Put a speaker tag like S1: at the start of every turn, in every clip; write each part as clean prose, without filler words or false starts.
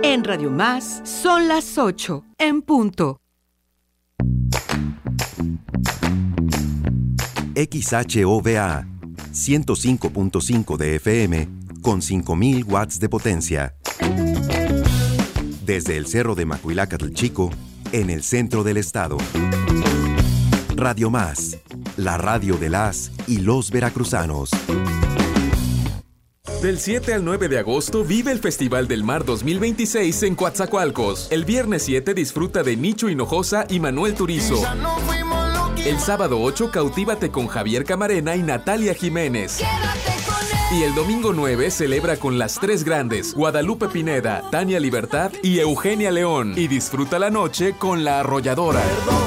S1: En Radio Más son las 8 en punto.
S2: XHOVA 105.5 de FM con 5,000 watts de potencia. Desde el Cerro de Macuilacatl Chico, en el centro del estado. Radio Más, la radio de las y los veracruzanos.
S3: Del 7 al 9 de agosto vive el Festival del Mar 2026 en Coatzacoalcos. El viernes 7 disfruta de Nicho Hinojosa y Manuel Turizo. El sábado 8 cautívate con Javier Camarena y Natalia Jiménez. Y el domingo 9 celebra con las tres grandes, Guadalupe Pineda, Tania Libertad y Eugenia León. Y disfruta la noche con La Arrolladora.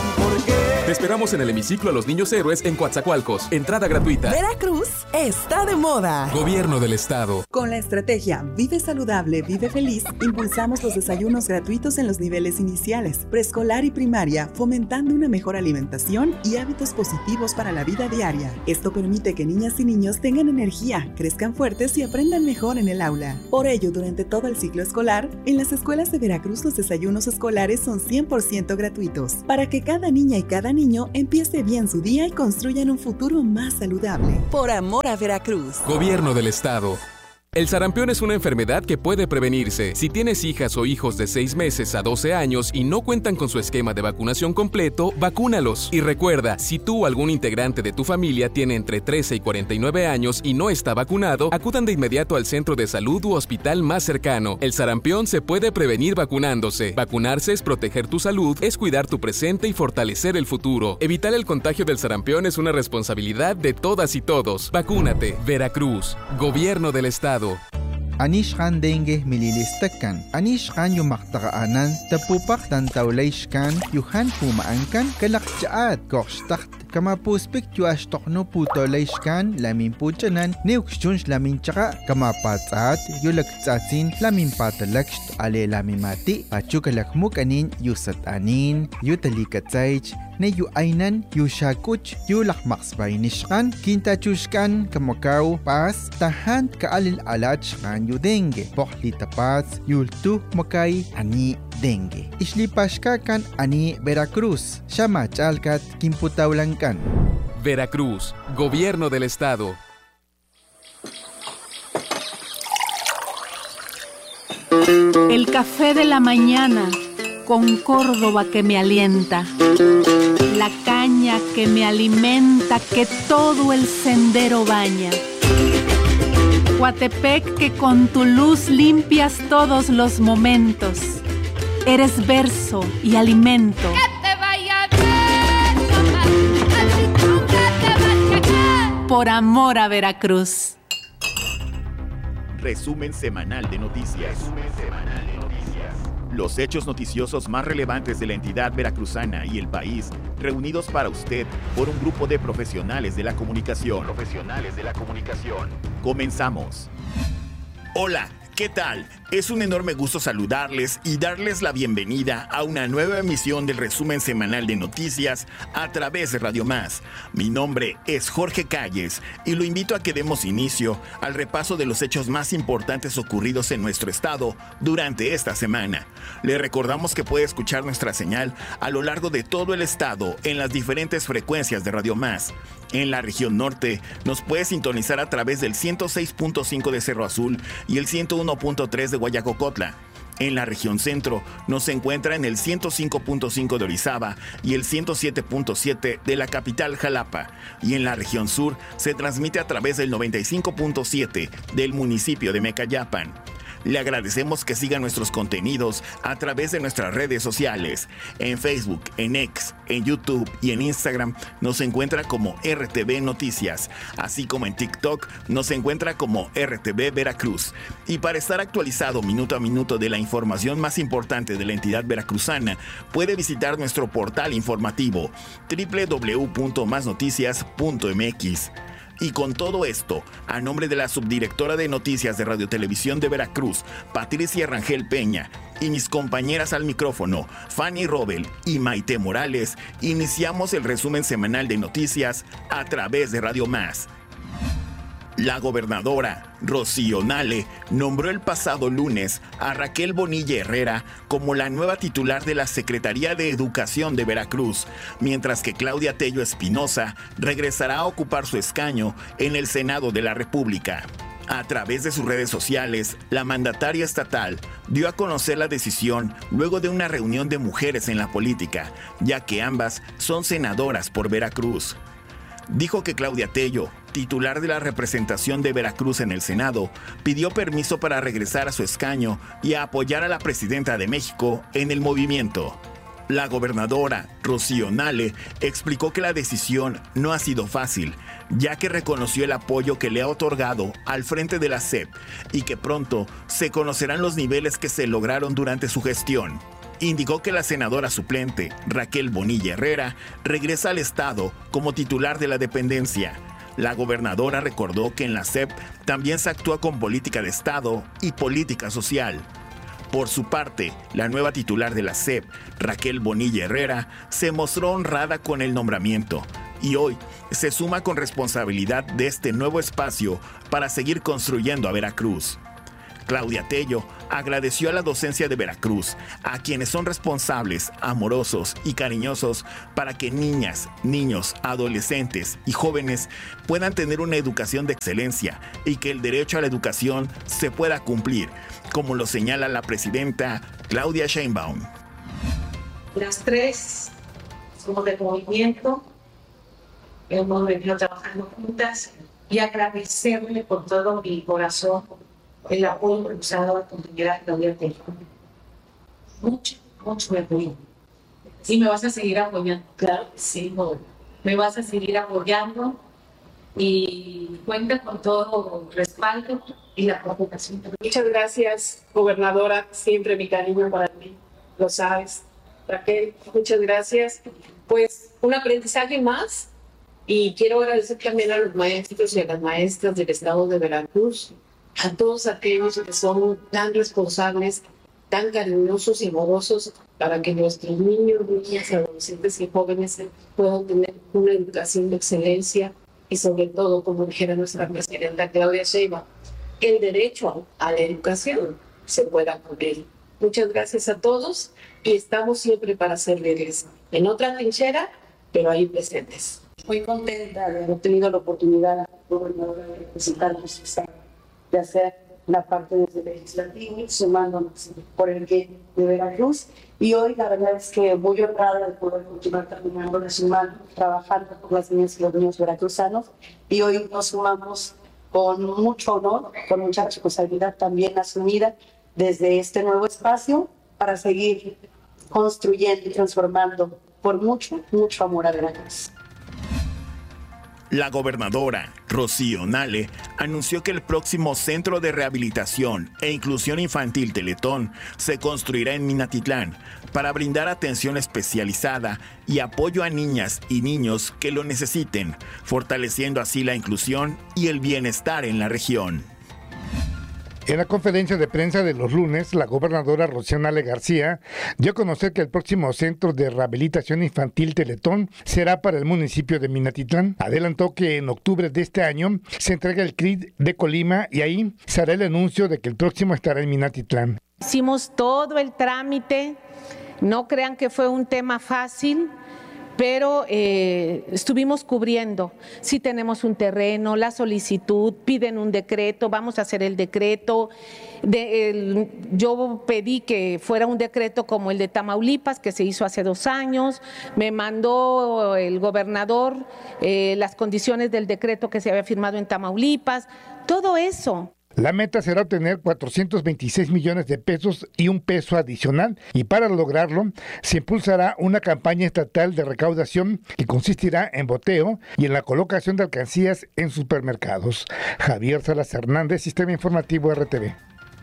S3: Te esperamos en el hemiciclo a los Niños Héroes en Coatzacoalcos. Entrada gratuita.
S4: Veracruz está de moda.
S3: Gobierno del Estado.
S4: Con la estrategia Vive Saludable, Vive Feliz, impulsamos los desayunos gratuitos en los niveles iniciales, preescolar y primaria, fomentando una mejor alimentación y hábitos positivos para la vida diaria. Esto permite que niñas y niños tengan energía, crezcan fuertes y aprendan mejor en el aula. Por ello, durante todo el ciclo escolar, en las escuelas de Veracruz los desayunos escolares son 100% gratuitos, para que cada niña y cada niño empiece bien su día y construyan un futuro más saludable. Por amor a Veracruz.
S3: Gobierno del Estado. El sarampión es una enfermedad que puede prevenirse. Si tienes hijas o hijos de 6 meses a 12 años y no cuentan con su esquema de vacunación completo, vacúnalos. Y recuerda, si tú o algún integrante de tu familia tiene entre 13 y 49 años y no está vacunado, acudan de inmediato al centro de salud u hospital más cercano. El sarampión se puede prevenir vacunándose. Vacunarse es proteger tu salud, es cuidar tu presente y fortalecer el futuro. Evitar el contagio del sarampión es una responsabilidad de todas y todos. Vacúnate. Veracruz. Gobierno del Estado.
S5: Anishkan dengue mililistakan. Anishkan yumaktaanan tapupak tantawlayshkan yuhan pumaankan kalakchaat korshtakt kamapuspik yuashtokno putolayshkan lamin puchanan neukshunsh lamin chaka kamapatsaat yulaktsatsin lamin patalakst ale lamimati pachukalakmukanin yusatanin yutalikatsaych ne yu ainan yu shakuch yu lakmaksbaynishkan kintachushkan kamakaw pas tahan kaalil alachkan yu dengue pohli tapats yultu makay ani dengue islipashkakan ani Veracruz shamachalkat kimputawlankan.
S3: Veracruz, Gobierno del Estado.
S6: El café de la mañana con Córdoba que me alienta, la caña que me alimenta, que todo el sendero baña. Coatepec que con tu luz limpias todos los momentos. Eres verso y alimento. Que te vaya bien, por amor a Veracruz.
S7: Resumen semanal de noticias. Los hechos noticiosos más relevantes de la entidad veracruzana y el país, reunidos para usted por un grupo de profesionales de la comunicación. Comenzamos. Hola, ¿qué tal? Es un enorme gusto saludarles y darles la bienvenida a una nueva emisión del resumen semanal de noticias a través de Radio Más. Mi nombre es Jorge Calles y lo invito a que demos inicio al repaso de los hechos más importantes ocurridos en nuestro estado durante esta semana. Le recordamos que puede escuchar nuestra señal a lo largo de todo el estado en las diferentes frecuencias de Radio Más. En la región norte nos puede sintonizar a través del 106.5 de Cerro Azul y el 101.3 de Guayacocotla. En la región centro nos encuentra en el 105.5 de Orizaba y el 107.7 de la capital Jalapa. Y en la región sur se transmite a través del 95.7 del municipio de Mecayapan. Le agradecemos que siga nuestros contenidos a través de nuestras redes sociales. En Facebook, en X, en YouTube y en Instagram nos encuentra como RTV Noticias, así como en TikTok nos encuentra como RTV Veracruz. Y para estar actualizado minuto a minuto de la información más importante de la entidad veracruzana, puede visitar nuestro portal informativo www.masnoticias.mx. Y con todo esto, a nombre de la subdirectora de Noticias de Radio Televisión de Veracruz, Patricia Rangel Peña, y mis compañeras al micrófono, Fanny Robel y Maite Morales, iniciamos el resumen semanal de noticias a través de Radio Más. La gobernadora Rocío Nale nombró el pasado lunes a Raquel Bonilla Herrera como la nueva titular de la Secretaría de Educación de Veracruz, mientras que Claudia Tello Espinosa regresará a ocupar su escaño en el Senado de la República. A través de sus redes sociales, la mandataria estatal dio a conocer la decisión luego de una reunión de mujeres en la política, ya que ambas son senadoras por Veracruz. Dijo que Claudia Tello, titular de la representación de Veracruz en el Senado, pidió permiso para regresar a su escaño y a apoyar a la presidenta de México en el movimiento. La gobernadora Rocío Nale explicó que la decisión no ha sido fácil, ya que reconoció el apoyo que le ha otorgado al frente de la SEP y que pronto se conocerán los niveles que se lograron durante su gestión. Indicó que la senadora suplente, Raquel Bonilla Herrera, regresa al Estado como titular de la dependencia. La gobernadora recordó que en la SEP también se actúa con política de Estado y política social. Por su parte, la nueva titular de la SEP, Raquel Bonilla Herrera, se mostró honrada con el nombramiento y hoy se suma con responsabilidad de este nuevo espacio para seguir construyendo a Veracruz. Claudia Tello agradeció a la docencia de Veracruz, a quienes son responsables, amorosos y cariñosos para que niñas, niños, adolescentes y jóvenes puedan tener una educación de excelencia y que el derecho a la educación se pueda cumplir, como lo señala la presidenta Claudia Sheinbaum.
S8: Las tres somos del movimiento, hemos venido trabajando juntas y agradecerle por todo mi corazón el apoyo que nos ha dado la compañera Claudia Tello. Mucho me apoyo. ¿Y me vas a seguir apoyando? Claro que sí, me vas a seguir apoyando y cuenta con todo el respaldo y la preocupación.
S9: Muchas gracias, gobernadora, siempre mi cariño para ti, lo sabes. Raquel, muchas gracias. Pues un aprendizaje más y quiero agradecer también a los maestros y a las maestras del estado de Veracruz, a todos aquellos que son tan responsables, tan cariñosos y amorosos para que nuestros niños, niñas, adolescentes y jóvenes puedan tener una educación de excelencia y sobre todo, como dijera nuestra presidenta Claudia Sheinbaum, el derecho a la educación se pueda cumplir. Muchas gracias a todos y estamos siempre para servirles en otra trinchera, pero ahí presentes.
S8: Muy contenta de haber tenido la oportunidad, gobernadora, de representar nuestro estado, de hacer la parte desde legislativo, sumándonos por el bien de Veracruz. Y hoy la verdad es que muy honrada de poder continuar caminando de su mano, trabajando por las niñas y los niños veracruzanos. Y hoy nos sumamos con mucho honor, con mucha responsabilidad también asumida desde este nuevo espacio para seguir construyendo y transformando por mucho, mucho amor a Veracruz.
S7: La gobernadora Rocío Nale anunció que el próximo Centro de Rehabilitación e Inclusión Infantil Teletón se construirá en Minatitlán para brindar atención especializada y apoyo a niñas y niños que lo necesiten, fortaleciendo así la inclusión y el bienestar en la región.
S10: En la conferencia de prensa de los lunes, la gobernadora Rocío Nale García dio a conocer que el próximo Centro de Rehabilitación Infantil Teletón será para el municipio de Minatitlán. Adelantó que en octubre de este año se entrega el CRID de Colima y ahí se hará el anuncio de que el próximo estará en Minatitlán.
S11: Hicimos todo el trámite, no crean que fue un tema fácil, pero estuvimos cubriendo. Si tenemos un terreno, la solicitud, piden un decreto, vamos a hacer el decreto. Yo pedí que fuera un decreto como el de Tamaulipas, que se hizo hace 2 años. Me mandó el gobernador las condiciones del decreto que se había firmado en Tamaulipas. Todo eso.
S10: La meta será obtener 426 millones de pesos y un peso adicional, y para lograrlo se impulsará una campaña estatal de recaudación que consistirá en boteo y en la colocación de alcancías en supermercados. Javier Salas Hernández, Sistema Informativo RTV.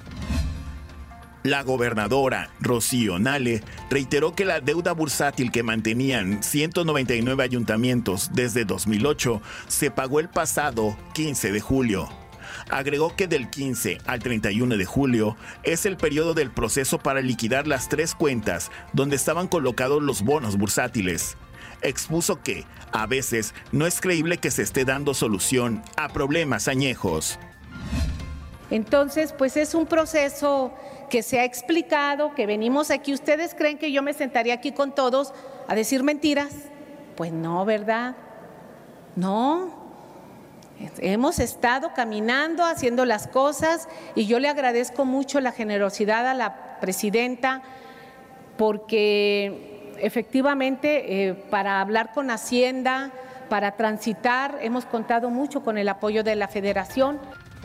S7: La gobernadora Rocío Nale reiteró que la deuda bursátil que mantenían 199 ayuntamientos desde 2008 se pagó el pasado 15 de julio. Agregó que del 15 al 31 de julio es el periodo del proceso para liquidar las 3 cuentas donde estaban colocados los bonos bursátiles. Expuso que, a veces, no es creíble que se esté dando solución a problemas añejos.
S11: Entonces, pues es un proceso que se ha explicado, que venimos aquí. ¿Ustedes creen que yo me sentaría aquí con todos a decir mentiras? Pues no, ¿verdad? No. Hemos estado caminando, haciendo las cosas, y yo le agradezco mucho la generosidad a la presidenta, porque efectivamente para hablar con Hacienda, para transitar, hemos contado mucho con el apoyo de la Federación.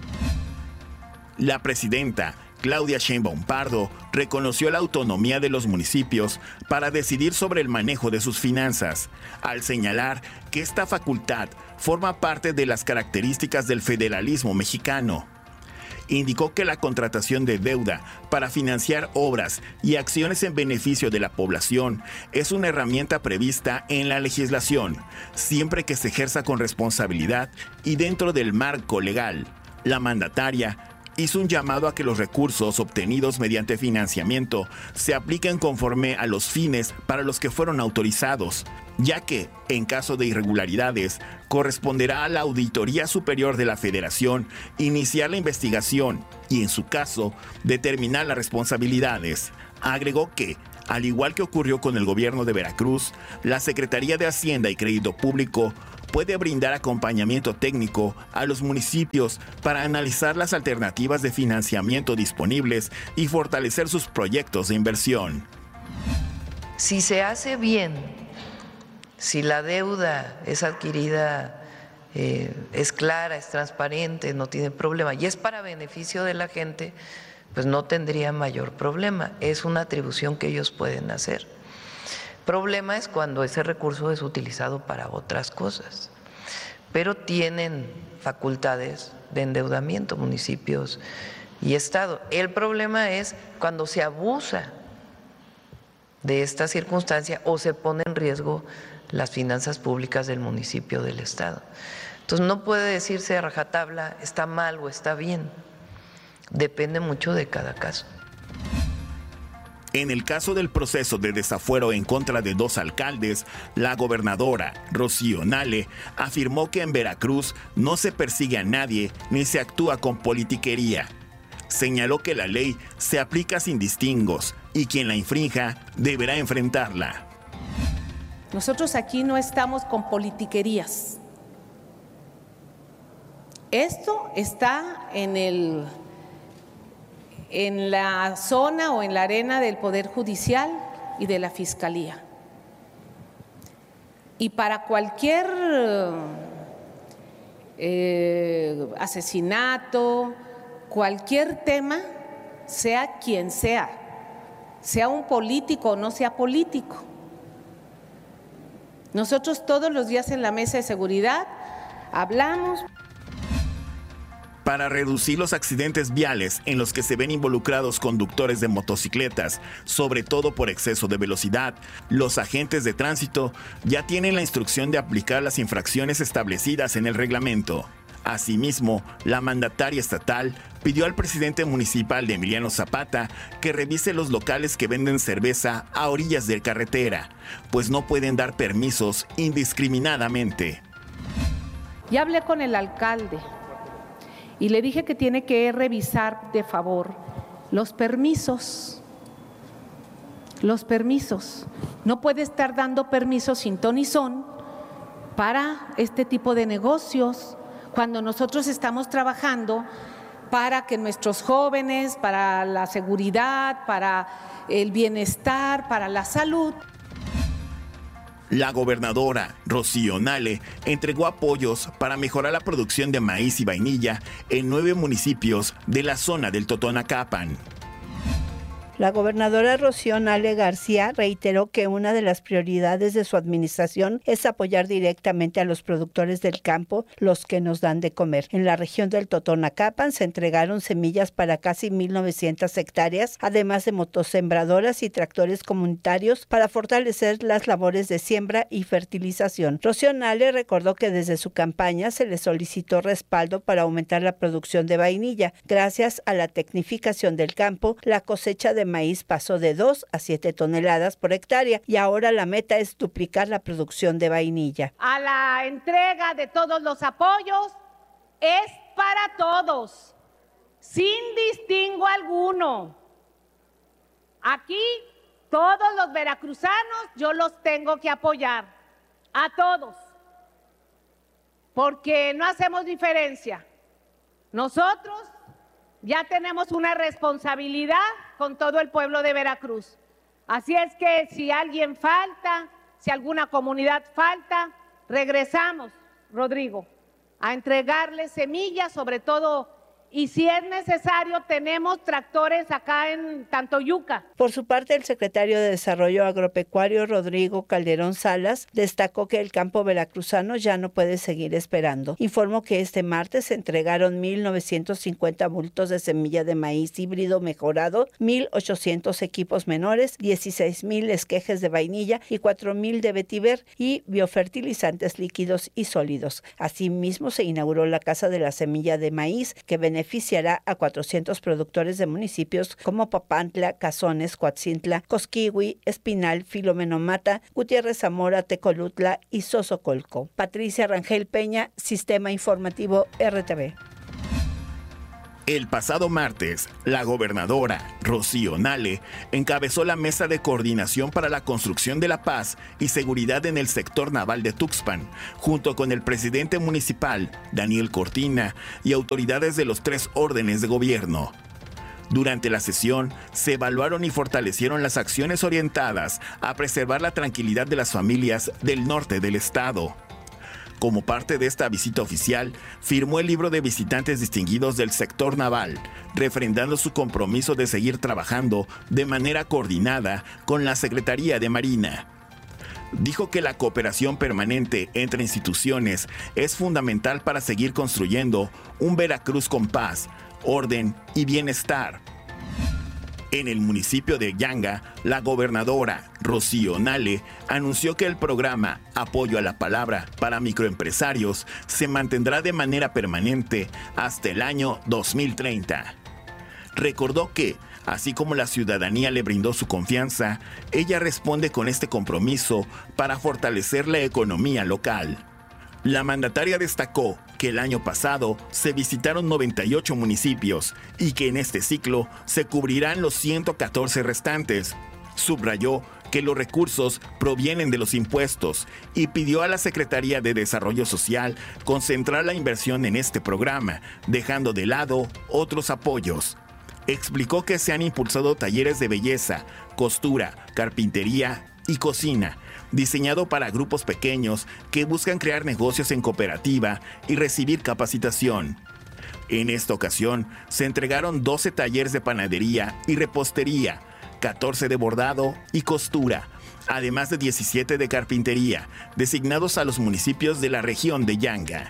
S7: La presidenta Claudia Sheinbaum Pardo reconoció la autonomía de los municipios para decidir sobre el manejo de sus finanzas, al señalar que esta facultad forma parte de las características del federalismo mexicano. Indicó que la contratación de deuda para financiar obras y acciones en beneficio de la población es una herramienta prevista en la legislación, siempre que se ejerza con responsabilidad y dentro del marco legal. La mandataria hizo un llamado a que los recursos obtenidos mediante financiamiento se apliquen conforme a los fines para los que fueron autorizados, ya que, en caso de irregularidades, corresponderá a la Auditoría Superior de la Federación iniciar la investigación y, en su caso, determinar las responsabilidades. Agregó que, al igual que ocurrió con el gobierno de Veracruz, la Secretaría de Hacienda y Crédito Público puede brindar acompañamiento técnico a los municipios para analizar las alternativas de financiamiento disponibles y fortalecer sus proyectos de inversión.
S12: Si se hace bien, si la deuda es adquirida, es clara, es transparente, no tiene problema y es para beneficio de la gente, pues no tendría mayor problema. Es una atribución que ellos pueden hacer. Problema es cuando ese recurso es utilizado para otras cosas, pero tienen facultades de endeudamiento municipios y Estado. El problema es cuando se abusa de esta circunstancia o se pone en riesgo las finanzas públicas del municipio o del Estado. Entonces no puede decirse a rajatabla está mal o está bien, depende mucho de cada caso.
S7: En el caso del proceso de desafuero en contra de 2 alcaldes, la gobernadora Rocío Nale afirmó que en Veracruz no se persigue a nadie ni se actúa con politiquería. Señaló que la ley se aplica sin distingos y quien la infrinja deberá enfrentarla.
S11: Nosotros aquí no estamos con politiquerías. Esto está en la zona o en la arena del Poder Judicial y de la Fiscalía. Y para cualquier asesinato, cualquier tema, sea quien sea un político o no sea político. Nosotros todos los días en la mesa de seguridad hablamos.
S7: Para reducir los accidentes viales en los que se ven involucrados conductores de motocicletas, sobre todo por exceso de velocidad, los agentes de tránsito ya tienen la instrucción de aplicar las infracciones establecidas en el reglamento. Asimismo, la mandataria estatal pidió al presidente municipal de Emiliano Zapata que revise los locales que venden cerveza a orillas de carretera, pues no pueden dar permisos indiscriminadamente.
S11: Ya hablé con el alcalde y le dije que tiene que revisar de favor los permisos. No puede estar dando permisos sin ton y son para este tipo de negocios, cuando nosotros estamos trabajando para que nuestros jóvenes, para la seguridad, para el bienestar, para la salud.
S7: La gobernadora Rocío Nale entregó apoyos para mejorar la producción de maíz y vainilla en 9 municipios de la zona del Totonacapan.
S13: La gobernadora Rocío Nale García reiteró que una de las prioridades de su administración es apoyar directamente a los productores del campo, los que nos dan de comer. En la región del Totonacapan se entregaron semillas para casi 1,900 hectáreas, además de motosembradoras y tractores comunitarios para fortalecer las labores de siembra y fertilización. Rocío Nale recordó que desde su campaña se le solicitó respaldo para aumentar la producción de vainilla. Gracias a la tecnificación del campo, la cosecha de de maíz pasó de 2 a 7 toneladas por hectárea y ahora la meta es duplicar la producción de vainilla.
S11: A la entrega de todos los apoyos es para todos, sin distingo alguno. Aquí todos los veracruzanos yo los tengo que apoyar, a todos, porque no hacemos diferencia. Nosotros ya tenemos una responsabilidad con todo el pueblo de Veracruz. Así es que si alguien falta, si alguna comunidad falta, regresamos, Rodrigo, a entregarles semillas, sobre todo, y si es necesario, tenemos tractores acá en Tantoyuca.
S13: Por su parte, el secretario de Desarrollo Agropecuario, Rodrigo Calderón Salas, destacó que el campo veracruzano ya no puede seguir esperando. Informó que este martes se entregaron 1,950 bultos de semilla de maíz híbrido mejorado, 1,800 equipos menores, 16,000 esquejes de vainilla y 4,000 de vetiver y biofertilizantes líquidos y sólidos. Asimismo, se inauguró la Casa de la Semilla de Maíz, que beneficiará a 400 productores de municipios como Papantla, Cazones, Coatzintla, Cosquihui, Espinal, Filomeno Mata, Gutiérrez Zamora, Tecolutla y Sosocolco. Patricia Rangel Peña, Sistema Informativo RTV.
S7: El pasado martes, la gobernadora Rocío Nale encabezó la mesa de coordinación para la construcción de la paz y seguridad en el sector naval de Tuxpan, junto con el presidente municipal, Daniel Cortina, y autoridades de los 3 órdenes de gobierno. Durante la sesión, se evaluaron y fortalecieron las acciones orientadas a preservar la tranquilidad de las familias del norte del estado. Como parte de esta visita oficial, firmó el libro de visitantes distinguidos del sector naval, refrendando su compromiso de seguir trabajando de manera coordinada con la Secretaría de Marina. Dijo que la cooperación permanente entre instituciones es fundamental para seguir construyendo un Veracruz con paz, orden y bienestar. En el municipio de Yanga, la gobernadora Rocío Nale anunció que el programa Apoyo a la Palabra para microempresarios se mantendrá de manera permanente hasta el año 2030. Recordó que, así como la ciudadanía le brindó su confianza, ella responde con este compromiso para fortalecer la economía local. La mandataria destacó que el año pasado se visitaron 98 municipios y que en este ciclo se cubrirán los 114 restantes. Subrayó que los recursos provienen de los impuestos y pidió a la Secretaría de Desarrollo Social concentrar la inversión en este programa, dejando de lado otros apoyos. Explicó que se han impulsado talleres de belleza, costura, carpintería y cocina, diseñado para grupos pequeños que buscan crear negocios en cooperativa y recibir capacitación. En esta ocasión, se entregaron 12 talleres de panadería y repostería, 14 de bordado y costura, además de 17 de carpintería, designados a los municipios de la región de Yanga.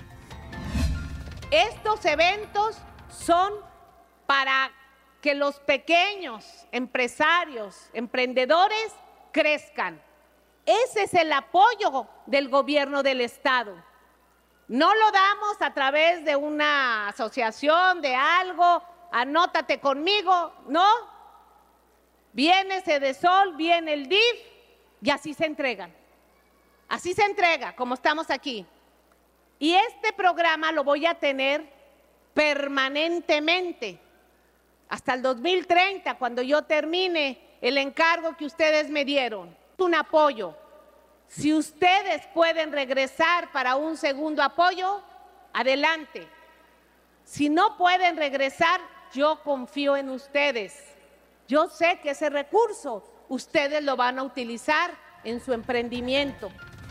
S11: Estos eventos son para que los pequeños empresarios, emprendedores, crezcan. Ese es el apoyo del gobierno del estado. No lo damos a través de una asociación, de algo, anótate conmigo, no. Viene Sedesol, viene el DIF y así se entregan. Así se entrega, como estamos aquí. Y este programa lo voy a tener permanentemente hasta el 2030, cuando yo termine el encargo que ustedes me dieron. Un apoyo. Si ustedes pueden regresar para un segundo apoyo, adelante. Si no pueden regresar, yo confío en ustedes. Yo sé que ese recurso ustedes lo van a utilizar en su emprendimiento.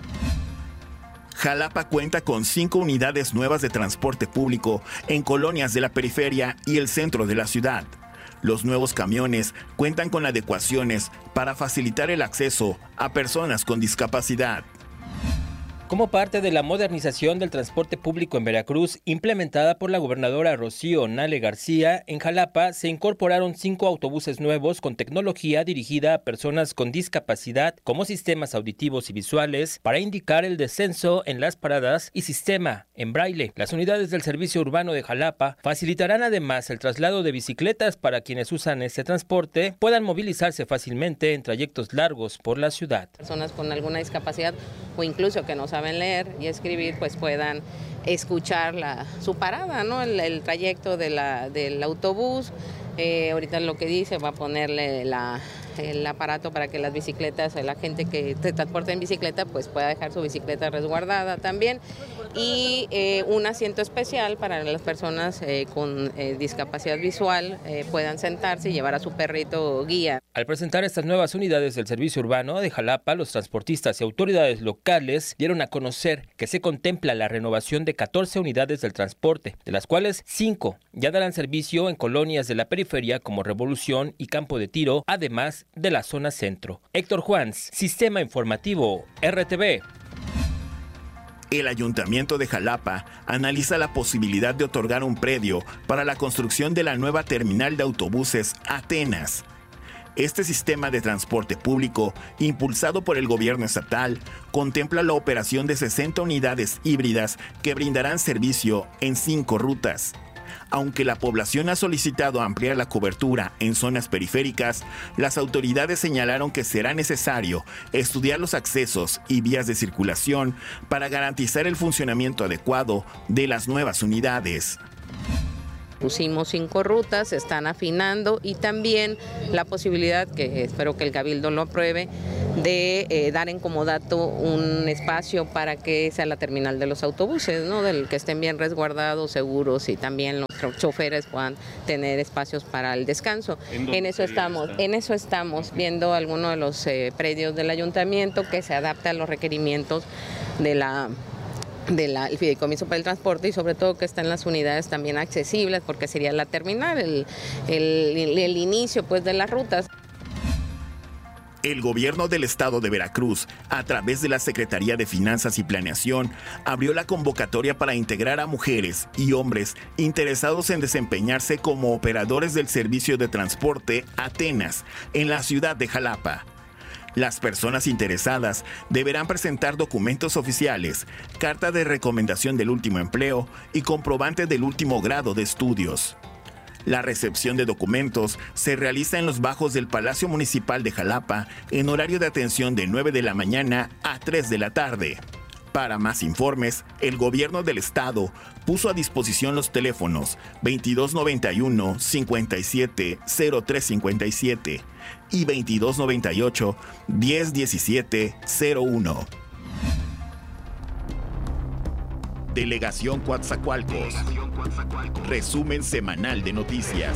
S7: Jalapa cuenta con 5 unidades nuevas de transporte público en colonias de la periferia y el centro de la ciudad. Los nuevos camiones cuentan con adecuaciones para facilitar el acceso a personas con discapacidad.
S14: como parte de la modernización del transporte público en Veracruz, implementada por la gobernadora Rocío Nale García. En Jalapa se incorporaron 5 autobuses nuevos con tecnología dirigida a personas con discapacidad, como sistemas auditivos y visuales, para indicar el descenso en las paradas y sistema en braille. Las unidades del Servicio Urbano de Jalapa facilitarán además el traslado de bicicletas para quienes usan este transporte puedan movilizarse fácilmente en trayectos largos por la ciudad.
S15: Personas con alguna discapacidad o incluso que no saben leer y escribir, pues puedan escuchar su parada, ¿no? El trayecto del autobús. Ahorita lo que dice, va a ponerle el aparato para que las bicicletas, la gente que se transporta en bicicleta, pues pueda dejar su bicicleta resguardada también. Y un asiento especial para las personas con discapacidad visual puedan sentarse y llevar a su perrito guía.
S14: Al presentar estas nuevas unidades del Servicio Urbano de Jalapa, los transportistas y autoridades locales dieron a conocer que se contempla la renovación de 14 unidades del transporte, de las cuales 5 ya darán servicio en colonias de la periferia como Revolución y Campo de Tiro, además de la zona centro. Héctor Juans, Sistema Informativo, RTV.
S7: El Ayuntamiento de Jalapa analiza la posibilidad de otorgar un predio para la construcción de la nueva terminal de autobuses Atenas. Este sistema de transporte público, impulsado por el gobierno estatal, contempla la operación de 60 unidades híbridas que brindarán servicio en 5 rutas. Aunque la población ha solicitado ampliar la cobertura en zonas periféricas, las autoridades señalaron que será necesario estudiar los accesos y vías de circulación para garantizar el funcionamiento adecuado de las nuevas unidades.
S15: Pusimos 5 rutas, se están afinando y también la posibilidad, que espero que el Cabildo lo apruebe, de dar en comodato un espacio para que sea la terminal de los autobuses, ¿no? Del que estén bien resguardados, seguros y también los choferes puedan tener espacios para el descanso. En eso estamos viendo algunos de los predios del ayuntamiento que se adapte a los requerimientos del fideicomiso para el transporte y sobre todo que están las unidades también accesibles porque sería la terminal, el inicio pues de las rutas.
S7: El gobierno del estado de Veracruz, a través de la Secretaría de Finanzas y Planeación, abrió la convocatoria para integrar a mujeres y hombres interesados en desempeñarse como operadores del servicio de transporte Atenas en la ciudad de Jalapa. Las personas interesadas deberán presentar documentos oficiales, carta de recomendación del último empleo y comprobante del último grado de estudios. La recepción de documentos se realiza en los bajos del Palacio Municipal de Jalapa en horario de atención de 9 de la mañana a 3 de la tarde. Para más informes, el gobierno del estado puso a disposición los teléfonos 2291 57 0357 y 2298 1017 01. Delegación Coatzacoalcos. Resumen semanal de noticias.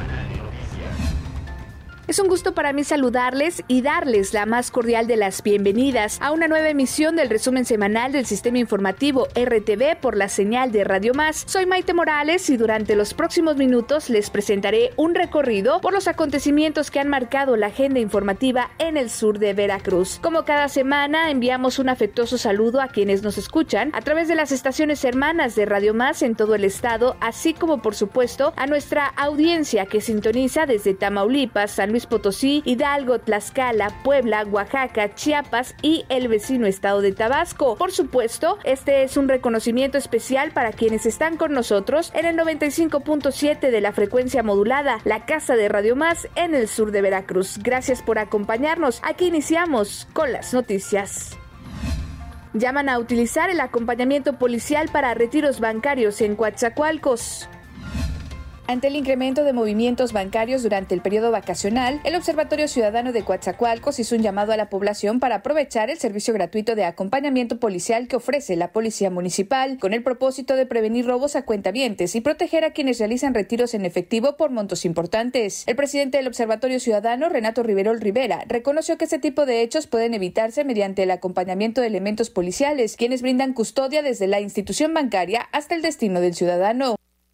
S16: Es un gusto para mí saludarles y darles la más cordial de las bienvenidas a una nueva emisión del resumen semanal del Sistema Informativo RTV por la señal de Radio Más. Soy Maite Morales y durante los próximos minutos les presentaré un recorrido por los acontecimientos que han marcado la agenda informativa en el sur de Veracruz. Como cada semana, enviamos un afectuoso saludo a quienes nos escuchan a través de las estaciones hermanas de Radio Más en todo el estado, así como por supuesto a nuestra audiencia que sintoniza desde Tamaulipas, San Luis Potosí, Hidalgo, Tlaxcala, Puebla, Oaxaca, Chiapas y el vecino estado de Tabasco. Por supuesto, este es un reconocimiento especial para quienes están con nosotros en el 95.7 de la frecuencia modulada, la casa de Radio Más en el sur de Veracruz. Gracias por acompañarnos. Aquí iniciamos con las noticias. Llaman a utilizar el acompañamiento policial para retiros bancarios en Coatzacoalcos. Ante el incremento de movimientos bancarios durante el periodo vacacional, el Observatorio Ciudadano de Coatzacoalcos hizo un llamado a la población para aprovechar el servicio gratuito de acompañamiento policial que ofrece la Policía Municipal, con el propósito de prevenir robos a cuentavientes y proteger a quienes realizan retiros en efectivo por montos importantes. El presidente del Observatorio Ciudadano, Renato Riverol Rivera, reconoció que este tipo de hechos pueden evitarse mediante el acompañamiento de elementos policiales, quienes brindan custodia desde la institución bancaria hasta el destino del ciudadano.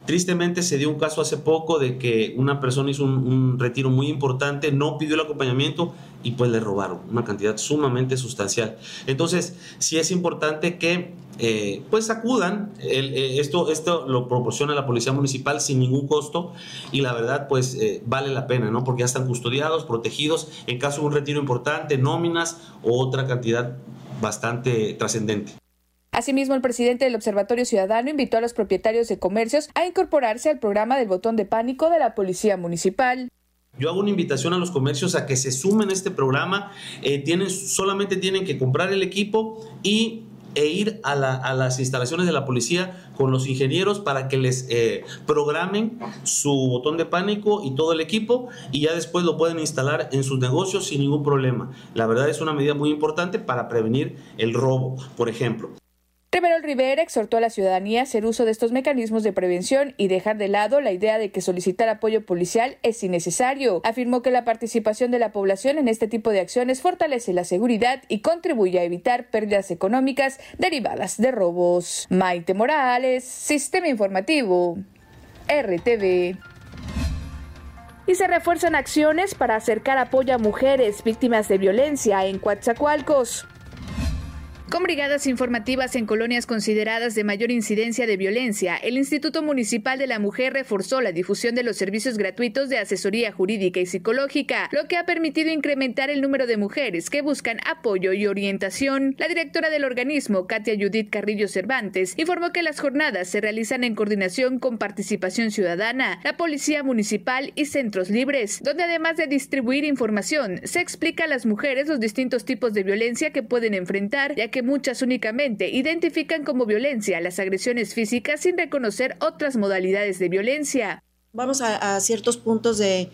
S17: Tristemente se dio un caso hace poco de que una persona hizo un retiro muy importante, no pidió el acompañamiento y pues le robaron una cantidad sumamente sustancial. Entonces sí es importante que pues acudan. Esto lo proporciona la Policía Municipal sin ningún costo y la verdad pues vale la pena, ¿no? Porque ya están custodiados, protegidos en caso de un retiro importante, nóminas o otra cantidad bastante trascendente.
S16: Asimismo, el presidente del Observatorio Ciudadano invitó a los propietarios de comercios a incorporarse al programa del botón de pánico de la Policía Municipal.
S17: Yo hago una invitación a los comercios a que se sumen a este programa. Solamente tienen que comprar el equipo e ir a las instalaciones de la policía con los ingenieros para que les programen su botón de pánico y todo el equipo, y ya después lo pueden instalar en sus negocios sin ningún problema. La verdad es una medida muy importante para prevenir el robo, por ejemplo.
S16: Riverol Rivera exhortó a la ciudadanía a hacer uso de estos mecanismos de prevención y dejar de lado la idea de que solicitar apoyo policial es innecesario. Afirmó que la participación de la población en este tipo de acciones fortalece la seguridad y contribuye a evitar pérdidas económicas derivadas de robos. Maite Morales, Sistema Informativo, RTV. Y se refuerzan acciones para acercar apoyo a mujeres víctimas de violencia en Coatzacoalcos. Con brigadas informativas en colonias consideradas de mayor incidencia de violencia, el Instituto Municipal de la Mujer reforzó la difusión de los servicios gratuitos de asesoría jurídica y psicológica, lo que ha permitido incrementar el número de mujeres que buscan apoyo y orientación. La directora del organismo, Katia Judith Carrillo Cervantes, informó que las jornadas se realizan en coordinación con Participación Ciudadana, la Policía Municipal y Centros Libres, donde además de distribuir información, se explica a las mujeres los distintos tipos de violencia que pueden enfrentar, ya que muchas únicamente identifican como violencia las agresiones físicas sin reconocer otras modalidades de violencia.
S18: Vamos a ciertos puntos de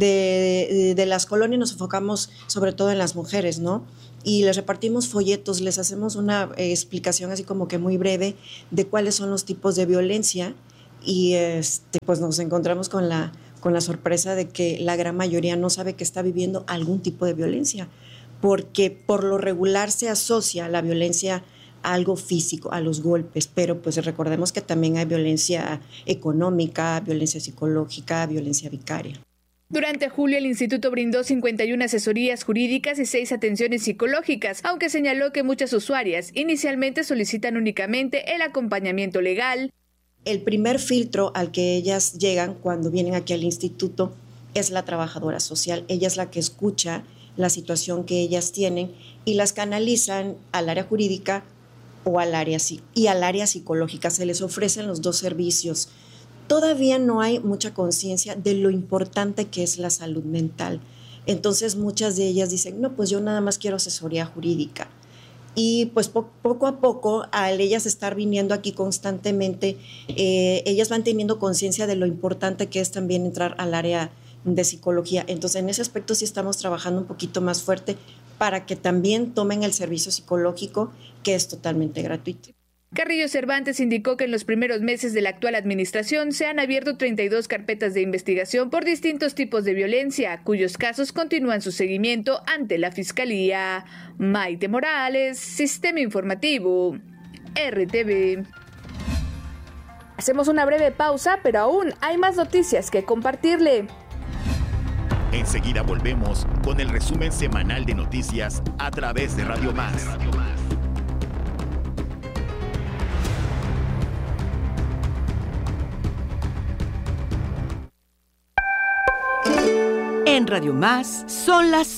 S18: las colonias, nos enfocamos sobre todo en las mujeres, ¿no? Y les repartimos folletos, les hacemos una explicación así como que muy breve de cuáles son los tipos de violencia y pues nos encontramos con la sorpresa de que la gran mayoría no sabe que está viviendo algún tipo de violencia, porque por lo regular se asocia la violencia a algo físico, a los golpes, pero pues recordemos que también hay violencia económica, violencia psicológica, violencia vicaria.
S16: Durante julio, el instituto brindó 51 asesorías jurídicas y 6 atenciones psicológicas, aunque señaló que muchas usuarias inicialmente solicitan únicamente el acompañamiento legal.
S18: El primer filtro al que ellas llegan cuando vienen aquí al instituto es la trabajadora social. Ella es la que escucha la situación que ellas tienen y las canalizan al área jurídica o al área psicológica. Se les ofrecen los dos servicios. Todavía no hay mucha conciencia de lo importante que es la salud mental. Entonces muchas de ellas dicen, no, pues yo nada más quiero asesoría jurídica. Y pues poco a poco, al ellas estar viniendo aquí constantemente, ellas van teniendo conciencia de lo importante que es también entrar al área de psicología. Entonces, en ese aspecto sí estamos trabajando un poquito más fuerte para que también tomen el servicio psicológico, que es totalmente gratuito.
S16: Carrillo Cervantes indicó que en los primeros meses de la actual administración se han abierto 32 carpetas de investigación por distintos tipos de violencia, cuyos casos continúan su seguimiento ante la Fiscalía. Maite Morales, Sistema Informativo, RTV. Hacemos una breve pausa, pero aún hay más noticias que compartirle.
S7: Enseguida volvemos con el resumen semanal de noticias a través de Radio Más.
S1: En Radio Más son las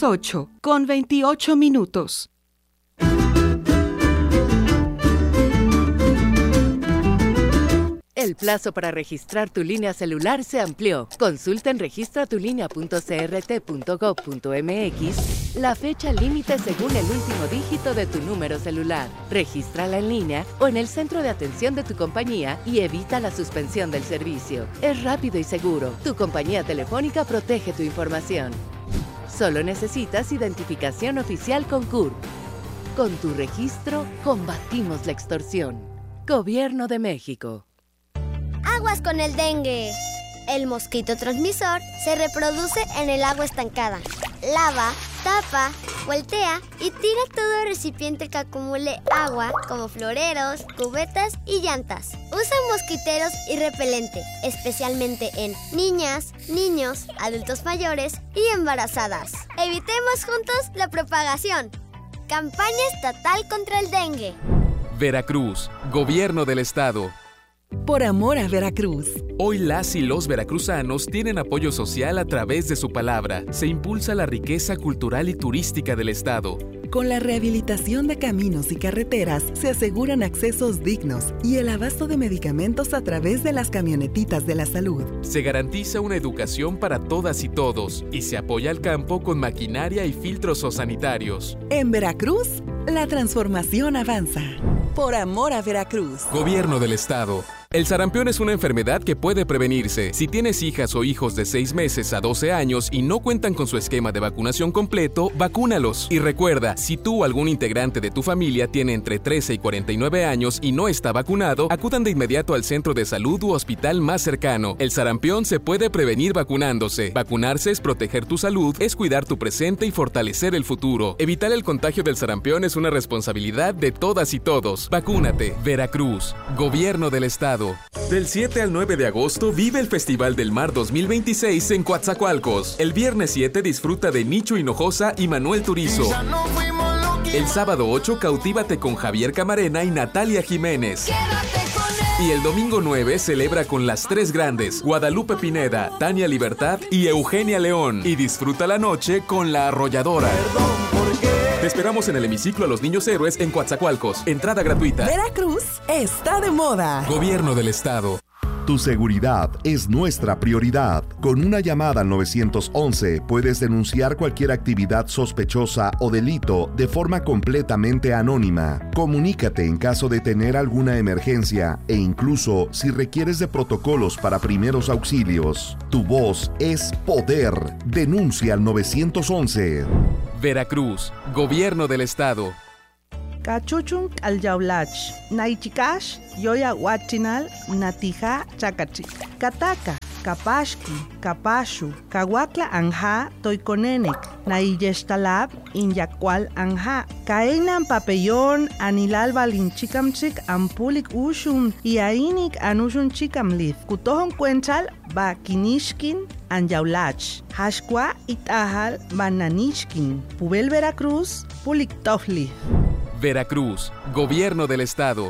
S1: 8:28.
S19: El plazo para registrar tu línea celular se amplió. Consulta en registratulinea.crt.gov.mx la fecha límite según el último dígito de tu número celular. Regístrala en línea o en el centro de atención de tu compañía y evita la suspensión del servicio. Es rápido y seguro. Tu compañía telefónica protege tu información. Solo necesitas identificación oficial con CURP. Con tu registro, combatimos la extorsión. Gobierno de México.
S20: Aguas con el dengue. El mosquito transmisor se reproduce en el agua estancada. Lava, tapa Voltea y tira todo recipiente que acumule agua, como floreros, cubetas y llantas. Usa mosquiteros y repelente, especialmente en niñas, niños, adultos mayores y embarazadas. Evitemos juntos la propagación. Campaña estatal contra el dengue.
S3: Veracruz, Gobierno del Estado.
S1: Por amor a Veracruz.
S3: Hoy las y los veracruzanos tienen apoyo social a través de su palabra. Se impulsa la riqueza cultural y turística del Estado.
S1: Con la rehabilitación de caminos y carreteras se aseguran accesos dignos y el abasto de medicamentos a través de las camionetitas de la salud.
S3: Se garantiza una educación para todas y todos y se apoya al campo con maquinaria y filtros sanitarios.
S1: En Veracruz, la transformación avanza. Por amor a Veracruz.
S3: Gobierno del Estado. El sarampión es una enfermedad que puede prevenirse. Si tienes hijas o hijos de 6 meses a 12 años y no cuentan con su esquema de vacunación completo, vacúnalos. Y recuerda, si tú o algún integrante de tu familia tiene entre 13 y 49 años y no está vacunado, acudan de inmediato al centro de salud u hospital más cercano. El sarampión se puede prevenir vacunándose. Vacunarse es proteger tu salud, es cuidar tu presente y fortalecer el futuro. Evitar el contagio del sarampión es una responsabilidad de todas y todos. Vacúnate. Veracruz. Gobierno del Estado. Del 7 al 9 de agosto vive el Festival del Mar 2026 en Coatzacoalcos. El viernes 7 disfruta de Nicho Hinojosa y Manuel Turizo. El sábado 8 cautívate con Javier Camarena y Natalia Jiménez. Y el domingo 9 celebra con las 3 grandes, Guadalupe Pineda, Tania Libertad y Eugenia León. Y disfruta la noche con La Arrolladora. Te esperamos en el hemiciclo a los Niños Héroes en Coatzacoalcos. Entrada gratuita.
S1: Veracruz está de moda.
S3: Gobierno del Estado.
S2: Tu seguridad es nuestra prioridad. Con una llamada al 911 puedes denunciar cualquier actividad sospechosa o delito de forma completamente anónima. Comunícate en caso de tener alguna emergencia e incluso si requieres de protocolos para primeros auxilios. Tu voz es poder. Denuncia al 911.
S3: Veracruz, Gobierno del Estado.
S21: Cachuchun al yaulach, naichikash, yoya huachinal, natija chacachi, kataka, kapashki, kapashu, kawakla anja, toiconenek, naiyestalab, inyacual anja, kaenan papellón, anilal balinchikamchik, ampulik ushun, y ainik anushun chikamlith, kutohon cuenchal, bakinishkin, anyaulach, hashkwa itahal, bananishkin, pubel Veracruz, pulik tofli.
S3: Veracruz, Gobierno del Estado.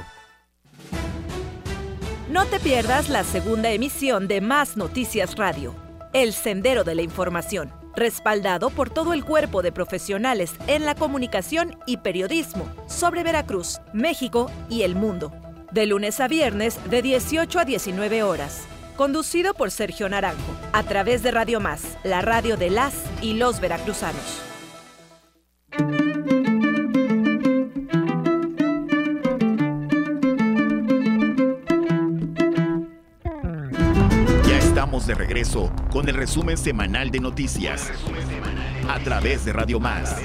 S22: No te pierdas la segunda emisión de Más Noticias Radio, El Sendero de la Información, respaldado por todo el cuerpo de profesionales en la comunicación y periodismo sobre Veracruz, México y el mundo. De lunes a viernes de 18 a 19 horas. Conducido por Sergio Naranjo, a través de Radio Más, la radio de las y los veracruzanos.
S7: Estamos de regreso con el resumen semanal de noticias a través de Radio Más.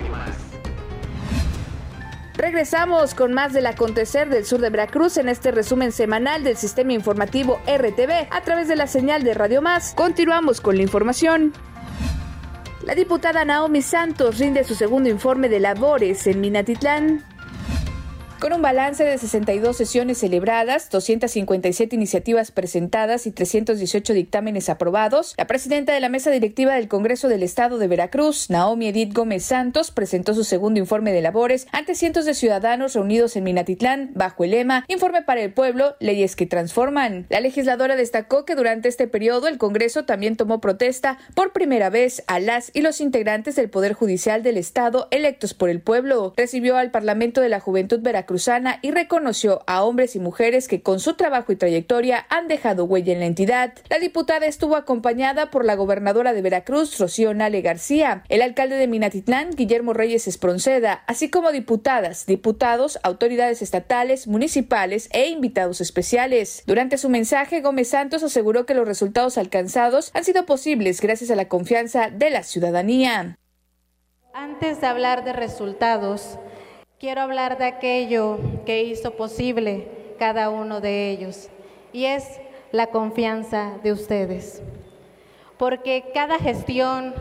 S16: Regresamos con más del acontecer del sur de Veracruz en este resumen semanal del sistema informativo RTV a través de la señal de Radio Más. Continuamos con la información. La diputada Naomi Santos rinde su segundo informe de labores en Minatitlán. Con un balance de 62 sesiones celebradas, 257 iniciativas presentadas y 318 dictámenes aprobados, la presidenta de la mesa directiva del Congreso del Estado de Veracruz, Naomi Edith Gómez Santos, presentó su segundo informe de labores ante cientos de ciudadanos reunidos en Minatitlán bajo el lema Informe para el Pueblo, leyes que transforman. La legisladora destacó que durante este periodo el Congreso también tomó protesta por primera vez a las y los integrantes del Poder Judicial del Estado electos por el pueblo. Recibió al Parlamento de la Juventud Veracruzana y reconoció a hombres y mujeres que con su trabajo y trayectoria han dejado huella en la entidad. La diputada estuvo acompañada por la gobernadora de Veracruz, Rocío Nale García, el alcalde de Minatitlán, Guillermo Reyes Espronceda, así como diputadas, diputados, autoridades estatales, municipales e invitados especiales. Durante su mensaje, Gómez Santos aseguró que los resultados alcanzados han sido posibles gracias a la confianza de la ciudadanía.
S23: Antes de hablar de resultados, quiero hablar de aquello que hizo posible cada uno de ellos, y es la confianza de ustedes. Porque cada gestión,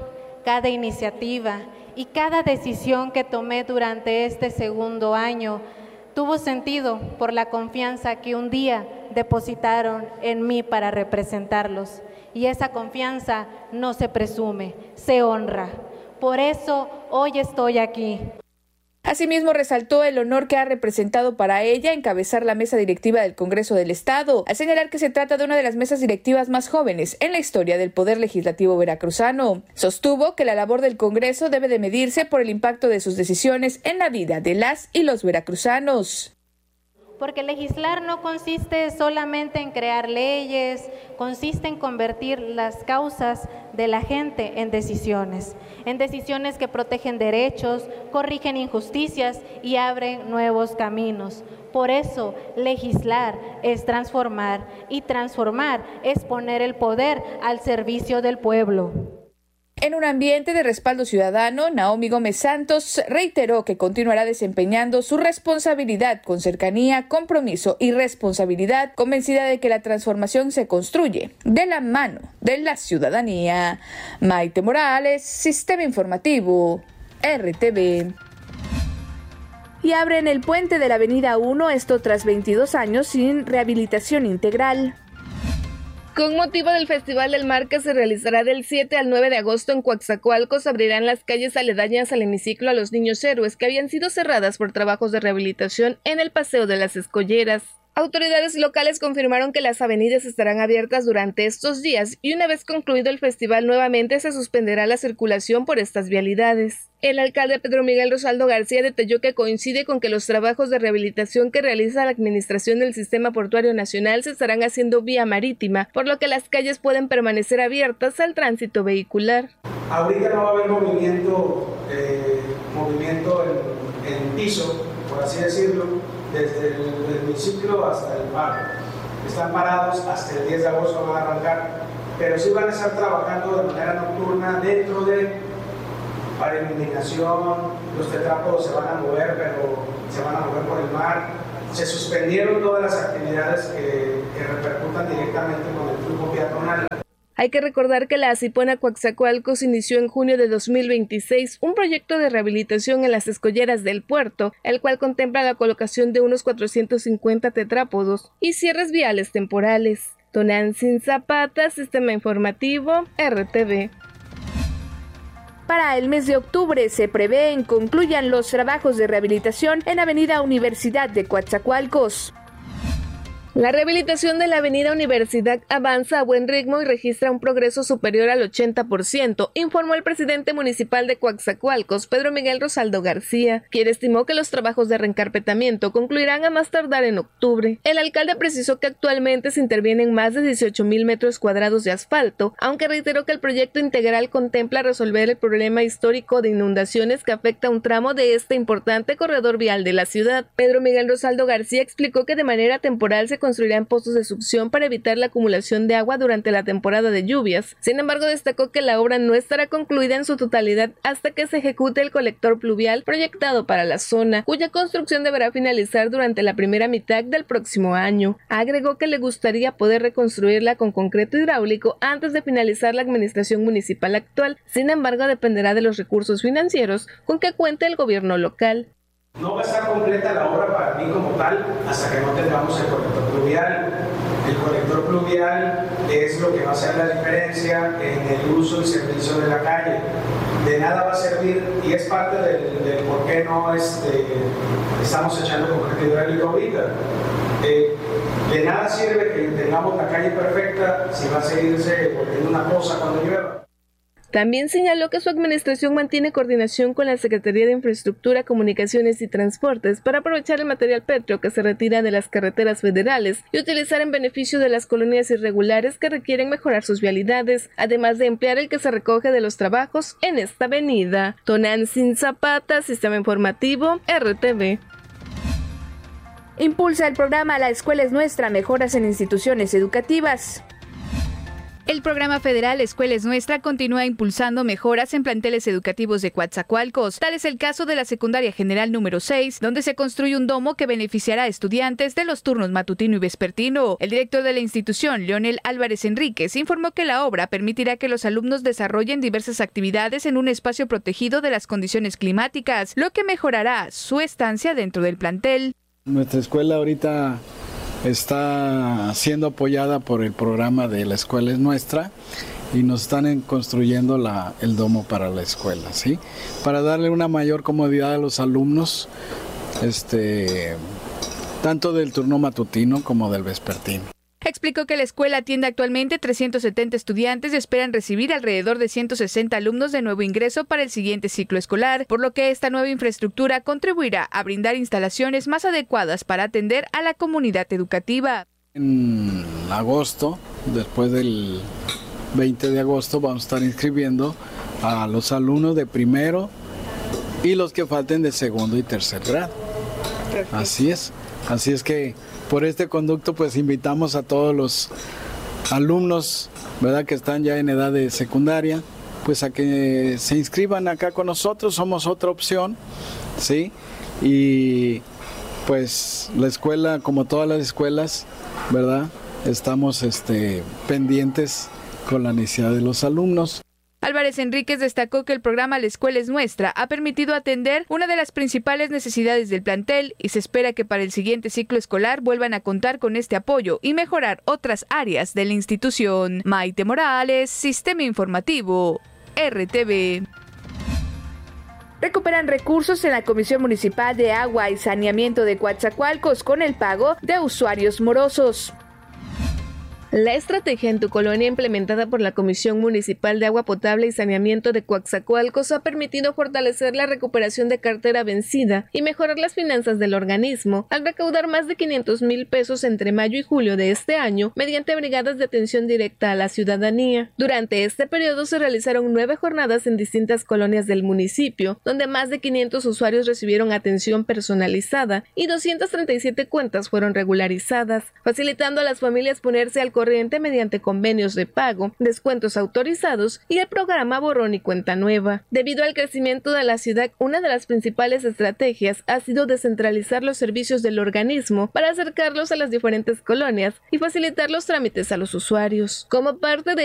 S23: cada iniciativa y cada decisión que tomé durante este segundo año tuvo sentido por la confianza que un día depositaron en mí para representarlos. Y esa confianza no se presume, se honra. Por eso hoy estoy aquí.
S16: Asimismo, resaltó el honor que ha representado para ella encabezar la mesa directiva del Congreso del Estado, al señalar que se trata de una de las mesas directivas más jóvenes en la historia del Poder Legislativo veracruzano. Sostuvo que la labor del Congreso debe de medirse por el impacto de sus decisiones en la vida de las y los veracruzanos.
S23: Porque legislar no consiste solamente en crear leyes, consiste en convertir las causas de la gente en decisiones que protegen derechos, corrigen injusticias y abren nuevos caminos. Por eso, legislar es transformar y transformar es poner el poder al servicio del pueblo.
S16: En un ambiente de respaldo ciudadano, Naomi Gómez Santos reiteró que continuará desempeñando su responsabilidad con cercanía, compromiso y responsabilidad, convencida de que la transformación se construye de la mano de la ciudadanía. Maite Morales, Sistema Informativo, RTV. Y abren el puente de la Avenida 1, esto tras 22 años sin rehabilitación integral.
S4: Con motivo del Festival del Mar que se realizará del 7 al 9 de agosto en Coatzacoalcos, abrirán las calles aledañas al hemiciclo a los Niños Héroes que habían sido cerradas por trabajos de rehabilitación en el Paseo de las Escolleras. Autoridades locales confirmaron que las avenidas estarán abiertas durante estos días y una vez concluido el festival nuevamente se suspenderá la circulación por estas vialidades. El alcalde Pedro Miguel Rosaldo García detalló que coincide con que los trabajos de rehabilitación que realiza la Administración del Sistema Portuario Nacional se estarán haciendo vía marítima, por lo que las calles pueden permanecer abiertas al tránsito vehicular.
S5: Ahorita no va a haber movimiento en piso, por así decirlo, desde el municipio hasta el parque. Están parados, hasta el 10 de agosto van a arrancar, pero sí van a estar trabajando de manera nocturna dentro de para iluminación. Los tetrápodos se van a mover, pero se van a mover por el mar. Se suspendieron todas las actividades que repercutan directamente con el flujo peatonal.
S4: Hay que recordar que la Asipona Coatzacoalcos inició en junio de 2026 un proyecto de rehabilitación en las escolleras del puerto, el cual contempla la colocación de unos 450 tetrápodos y cierres viales temporales. Tonantzin Zapata, Sistema Informativo, RTV.
S16: Para el mes de octubre se prevén concluyan los trabajos de rehabilitación en Avenida Universidad de Coatzacoalcos.
S4: La rehabilitación de la Avenida Universidad avanza a buen ritmo y registra un progreso superior al 80%, informó el presidente municipal de Coatzacoalcos, Pedro Miguel Rosaldo García, quien estimó que los trabajos de reencarpetamiento concluirán a más tardar en octubre. El alcalde precisó que actualmente se intervienen más de 18,000 metros cuadrados de asfalto, aunque reiteró que el proyecto integral contempla resolver el problema histórico de inundaciones que afecta a un tramo de este importante corredor vial de la ciudad. Pedro Miguel Rosaldo García explicó que de manera temporal se construirán pozos de succión para evitar la acumulación de agua durante la temporada de lluvias. Sin embargo, destacó que la obra no estará concluida en su totalidad hasta que se ejecute el colector pluvial proyectado para la zona, cuya construcción deberá finalizar durante la primera mitad del próximo año. Agregó que le gustaría poder reconstruirla con concreto hidráulico antes de finalizar la administración municipal actual. Sin embargo, dependerá de los recursos financieros con que cuente el gobierno local.
S5: No va a estar completa la obra para mí como tal hasta que no tengamos el colector pluvial. El colector pluvial es lo que va a hacer la diferencia en el uso y servicio de la calle. De nada va a servir, y es parte del por qué no estamos echando concreto hidráulico ahorita. De nada sirve que tengamos la calle perfecta si va a seguirse volviendo una cosa cuando llueva.
S4: También señaló que su administración mantiene coordinación con la Secretaría de Infraestructura, Comunicaciones y Transportes para aprovechar el material pétreo que se retira de las carreteras federales y utilizar en beneficio de las colonias irregulares que requieren mejorar sus vialidades, además de emplear el que se recoge de los trabajos en esta avenida. Tonantzin Zapata, Sistema Informativo, RTV.
S16: Impulsa el programa La Escuela es Nuestra, mejoras en instituciones educativas. El programa federal Escuela es Nuestra continúa impulsando mejoras en planteles educativos de Coatzacoalcos. Tal es el caso de la Secundaria General número 6, donde se construye un domo que beneficiará a estudiantes de los turnos matutino y vespertino. El director de la institución, Leonel Álvarez Enríquez, informó que la obra permitirá que los alumnos desarrollen diversas actividades en un espacio protegido de las condiciones climáticas, lo que mejorará su estancia dentro del plantel.
S6: Nuestra escuela ahorita está siendo apoyada por el programa de La Escuela es Nuestra y nos están construyendo el domo para la escuela, ¿sí? Para darle una mayor comodidad a los alumnos, tanto del turno matutino como del vespertino.
S16: Explicó que la escuela atiende actualmente 370 estudiantes y esperan recibir alrededor de 160 alumnos de nuevo ingreso para el siguiente ciclo escolar, por lo que esta nueva infraestructura contribuirá a brindar instalaciones más adecuadas para atender a la comunidad educativa.
S6: En agosto, después del 20 de agosto, vamos a estar inscribiendo a los alumnos de primero y los que falten de segundo y tercer grado. Perfecto. Así es que por este conducto pues invitamos a todos los alumnos, ¿verdad?, que están ya en edad de secundaria, pues a que se inscriban acá con nosotros. Somos otra opción, ¿sí? Y pues la escuela, como todas las escuelas, ¿verdad?, estamos pendientes con la necesidad de los alumnos.
S16: Álvarez Enríquez destacó que el programa La Escuela es Nuestra ha permitido atender una de las principales necesidades del plantel y se espera que para el siguiente ciclo escolar vuelvan a contar con este apoyo y mejorar otras áreas de la institución. Maite Morales, Sistema Informativo, RTV. Recuperan recursos en la Comisión Municipal de Agua y Saneamiento de Coatzacoalcos con el pago de usuarios morosos.
S4: La estrategia en tu colonia implementada por la Comisión Municipal de Agua Potable y Saneamiento de Coatzacoalcos ha permitido fortalecer la recuperación de cartera vencida y mejorar las finanzas del organismo al recaudar más de 500,000 pesos entre mayo y julio de este año mediante brigadas de atención directa a la ciudadanía. Durante este periodo se realizaron 9 jornadas en distintas colonias del municipio, donde más de 500 usuarios recibieron atención personalizada y 237 cuentas fueron regularizadas, facilitando a las familias ponerse al corriente mediante convenios de pago, descuentos autorizados y el programa Borrón y Cuenta Nueva. Debido al crecimiento de la ciudad, una de las principales estrategias ha sido descentralizar los servicios del organismo para acercarlos a las diferentes colonias y facilitar los trámites a los usuarios. Como parte de